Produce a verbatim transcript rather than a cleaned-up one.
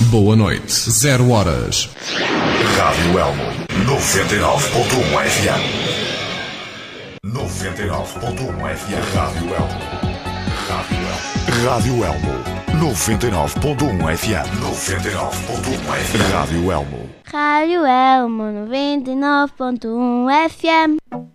Boa noite. Zero horas. Rádio Elmo. noventa e nove ponto um F M. noventa e nove ponto um F M. Rádio Elmo. Rádio Elmo. Rádio Elmo. noventa e nove ponto um F M. noventa e nove ponto um F M. Rádio Elmo. Rádio Elmo noventa e nove ponto um F M.